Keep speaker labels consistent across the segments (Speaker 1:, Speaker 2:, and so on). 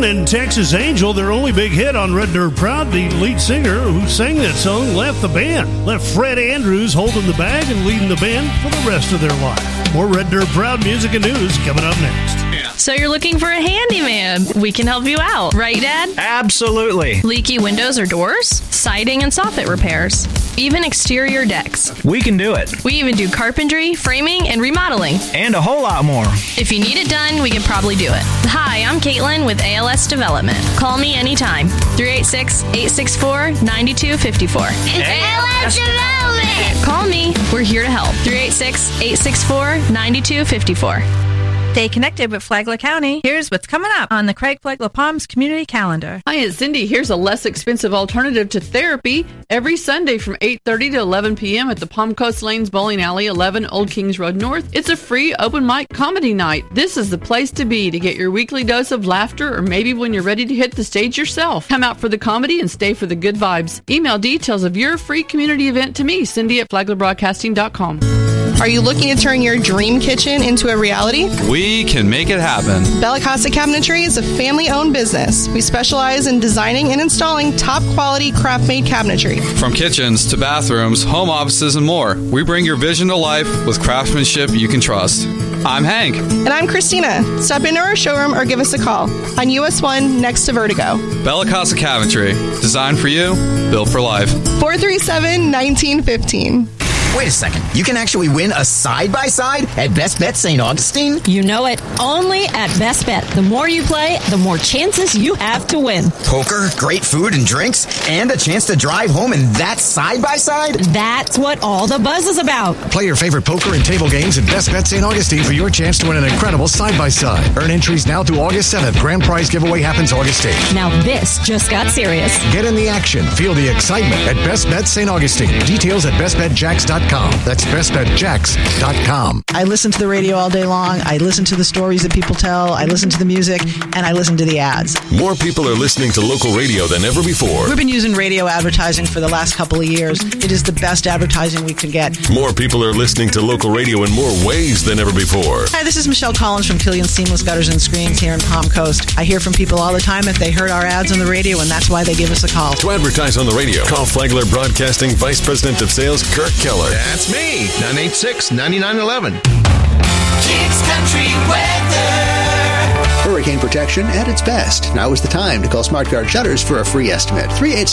Speaker 1: and Texas Angel, their only big hit on Red Dirt Proud, the lead singer who sang that song left the band. Left Fred Andrews holding the bag and leading the band for the rest of their life. More Red Dirt Proud music and news coming up next.
Speaker 2: So you're looking for a handyman. We can help you out, right, Dad?
Speaker 3: Absolutely.
Speaker 2: Leaky windows or doors, siding and soffit repairs, even exterior decks.
Speaker 3: We can do it.
Speaker 2: We even do carpentry, framing, and remodeling.
Speaker 3: And a whole lot more.
Speaker 2: If you need it done, we can probably do it. Hi, I'm Caitlin with ALS Development. Call me anytime. 386-864-9254.
Speaker 4: ALS Development!
Speaker 2: Call me. We're here to help. 386-864-9254.
Speaker 5: Stay connected with Flagler County. Here's what's coming up on the Craig Flagler Palms community calendar.
Speaker 6: Hi, it's Cindy. Here's a less expensive alternative to therapy every Sunday from 8:30 to 11 p.m. at the Palm Coast Lanes Bowling Alley, 11 Old Kings Road North. It's a free open mic comedy night. This is the place to be to get your weekly dose of laughter, or maybe when you're ready to hit the stage yourself. Come out for the comedy and stay for the good vibes. Email details of your free community event to me, Cindy at FlaglerBroadcasting.com.
Speaker 7: Are you looking to turn your dream kitchen into a reality?
Speaker 8: We can make it happen.
Speaker 7: Bella Costa Cabinetry is a family-owned business. We specialize in designing and installing top-quality craft-made cabinetry.
Speaker 8: From kitchens to bathrooms, home offices, and more, we bring your vision to life with craftsmanship you can trust. I'm Hank.
Speaker 7: And I'm Christina. Stop into our showroom or give us a call on US 1 next to Vertigo.
Speaker 8: Bella Costa Cabinetry. Designed for you, built for life.
Speaker 7: 437-1915.
Speaker 9: Wait a second. You can actually win a side-by-side at Best Bet St. Augustine?
Speaker 10: You know it. Only at Best Bet. The more you play, the more chances you have to win.
Speaker 9: Poker, great food and drinks, and a chance to drive home in that side-by-side?
Speaker 10: That's what all the buzz is about.
Speaker 11: Play your favorite poker and table games at Best Bet St. Augustine for your chance to win an incredible side-by-side. Earn entries now through August 7th. Grand prize giveaway happens August 8th.
Speaker 10: Now this just got serious.
Speaker 11: Get in the action. Feel the excitement at Best Bet St. Augustine. Details at bestbetjacks.com. That's bestbetjacks.com.
Speaker 12: I listen to the radio all day long. I listen to the stories that people tell. I listen to the music, and I listen to the ads.
Speaker 13: More people are listening to local radio than ever before.
Speaker 12: We've been using radio advertising for the last couple of years. It is the best advertising we could get.
Speaker 13: More people are listening to local radio in more ways than ever before.
Speaker 12: Hi, this is Michelle Collins from Killian Seamless Gutters and Screens here in Palm Coast. I hear from people all the time if they heard our ads on the radio, and that's why they give us a call.
Speaker 13: To advertise on the radio, call Flagler Broadcasting Vice President of Sales, Kirk Keller.
Speaker 14: That's me. 986-9911.
Speaker 15: Kicks Country Weather.
Speaker 16: Hurricane protection at its best. Now is the time to call Smart Guard Shutters for a free estimate.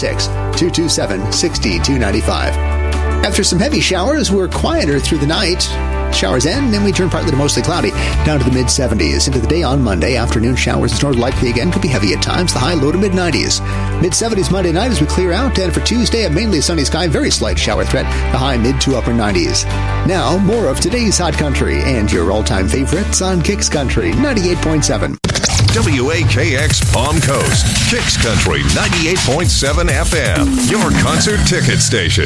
Speaker 16: 386-227-6295. After some heavy showers, we're quieter through the night. Showers end, and we turn partly to mostly cloudy, down to the mid-70s. Into the day on Monday, afternoon showers and storms likely again, could be heavy at times, the high low to mid-90s. Mid-70s Monday night as we clear out, and for Tuesday, a mainly sunny sky, very slight shower threat, the high mid to upper 90s. Now, more of today's Hot Country and your all-time favorites on Kicks Country 98.7.
Speaker 13: WAKX Palm Coast, Kicks Country 98.7 FM, your concert ticket station.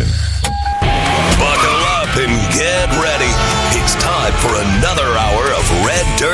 Speaker 17: Buckle up and get ready. It's time for another hour of Red Dirt